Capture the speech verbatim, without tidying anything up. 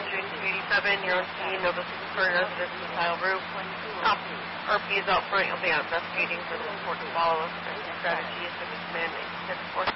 entering two eighty-seven, you're on scene, Nova Super residence with tile roof. Top R P is out front, you'll be out investigating for the report to follow. Strategy is to command and force.